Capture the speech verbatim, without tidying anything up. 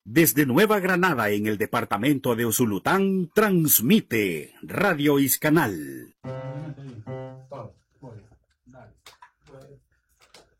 Desde Nueva Granada, en el departamento de Usulután, transmite Radio Iscanal.